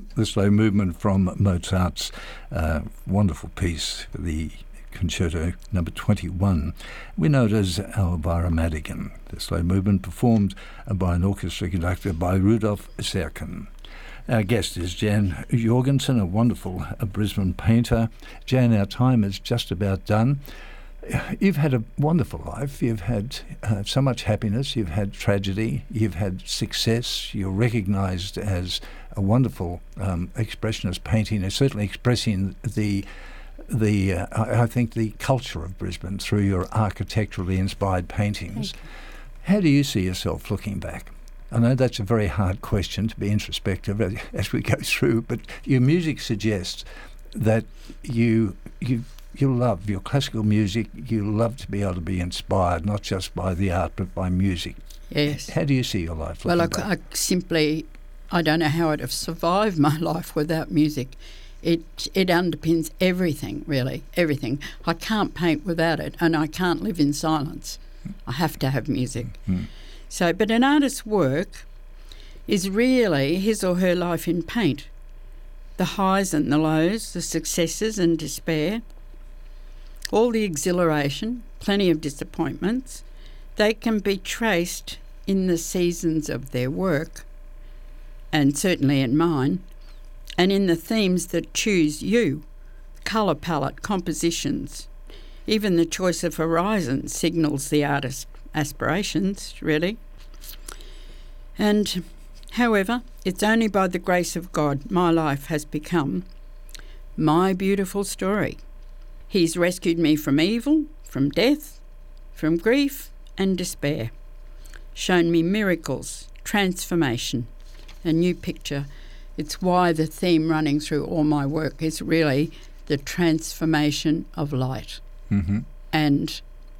the slow movement from Mozart's wonderful piece, the Concerto number 21. We know it as Elvira Madigan. The slow movement performed by an orchestra conducted by Rudolf Serkin. Our guest is Jan Jorgensen, a wonderful Brisbane painter. Jan, our time is just about done. You've had a wonderful life. You've had so much happiness. You've had tragedy. You've had success. You're recognised as a wonderful expressionist painting, and certainly expressing I think the culture of Brisbane through your architecturally inspired paintings. How do you see yourself looking back? I know that's a very hard question to be introspective as we go through, but your music suggests that you love your classical music. You love to be able to be inspired, not just by the art, but by music. Yes. How do you see your life looking back? I don't know how I'd have survived my life without music. It underpins everything, really, everything. I can't paint without it, and I can't live in silence. I have to have music. So, but an artist's work is really his or her life in paint. The highs and the lows, the successes and despair, all the exhilaration, plenty of disappointments, they can be traced in the seasons of their work, and certainly in mine, and in the themes that choose you, colour palette, compositions. Even the choice of horizon signals the artist's aspirations, really. And, however, it's only by the grace of God my life has become my beautiful story. He's rescued me from evil, from death, from grief and despair, shown me miracles, transformation, a new picture. It's why the theme running through all my work is really the transformation of light. Mm-hmm. And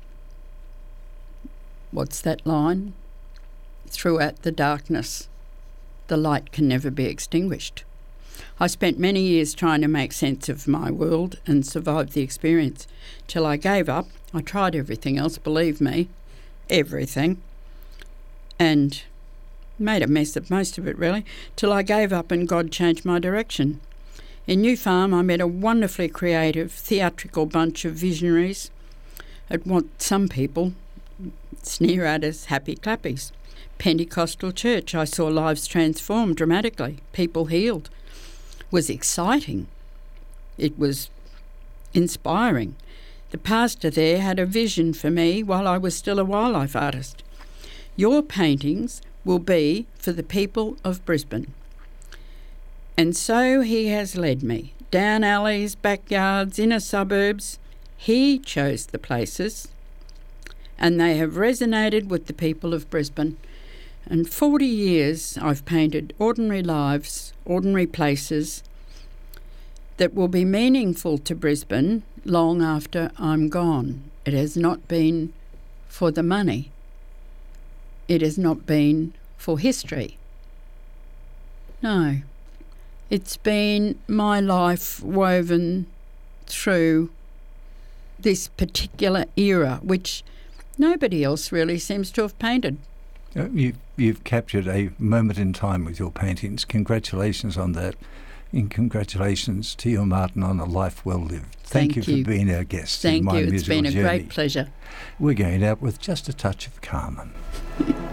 what's that line? Throughout the darkness, the light can never be extinguished. I spent many years trying to make sense of my world and survive the experience till I gave up. I tried everything else, believe me, everything, and made a mess of most of it, really, till I gave up and God changed my direction. In New Farm, I met a wonderfully creative, theatrical bunch of visionaries at what some people sneer at as happy clappies. Pentecostal church, I saw lives transformed dramatically, people healed. It was exciting. It was inspiring. The pastor there had a vision for me while I was still a wildlife artist. Your paintings will be for the people of Brisbane. And so he has led me, down alleys, backyards, inner suburbs. He chose the places, and they have resonated with the people of Brisbane. And 40 years I've painted ordinary lives, ordinary places that will be meaningful to Brisbane long after I'm gone. It has not been for the money. It has not been for history. No. It's been my life woven through this particular era, which nobody else really seems to have painted. You've captured a moment in time with your paintings. Congratulations on that. And congratulations to you, Martin, on a life well lived. Thank you for being our guest. Thank in My you. It's Musical been a Journey. great pleasure. We're going out with just a touch of Carmen.